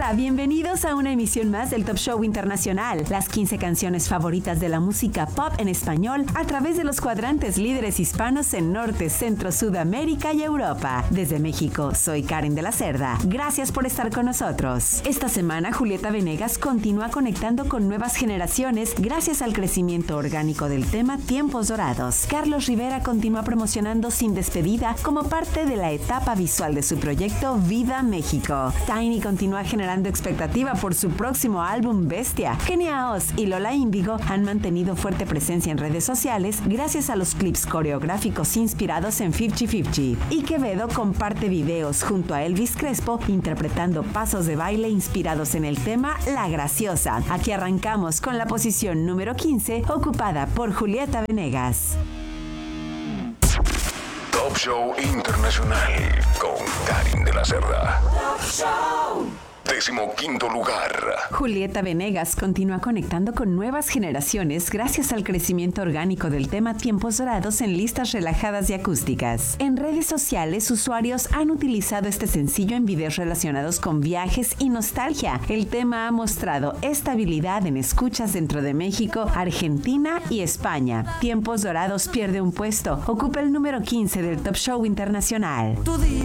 Hola, bienvenidos a una emisión más del Top Show Internacional. Las 15 canciones favoritas de la música pop en español a través de los cuadrantes líderes hispanos en Norte, Centro, Sudamérica y Europa. Desde México, soy Karen de la Cerda. Gracias por estar con nosotros. Esta semana, Julieta Venegas continúa conectando con nuevas generaciones gracias al crecimiento orgánico del tema Tiempos Dorados. Carlos Rivera continúa promocionando Sin Despedida como parte de la etapa visual de su proyecto Viva México. Tiny continúa generando expectativa por su próximo álbum Bestia. Kenia Oz y Lola Índigo han mantenido fuerte presencia en redes sociales gracias a los clips coreográficos inspirados en 50-50. Y Quevedo comparte videos junto a Elvis Crespo interpretando pasos de baile inspirados en el tema La Graciosa. Aquí arrancamos con la posición número 15, ocupada por Julieta Venegas. Top Show Internacional con Karen de la Cerda. Top Show. 15º lugar. Julieta Venegas continúa conectando con nuevas generaciones gracias al crecimiento orgánico del tema Tiempos Dorados en listas relajadas y acústicas. En redes sociales, usuarios han utilizado este sencillo en videos relacionados con viajes y nostalgia. El tema ha mostrado estabilidad en escuchas dentro de México, Argentina y España. Tiempos Dorados pierde un puesto, ocupa el número 15 del Top Show Internacional.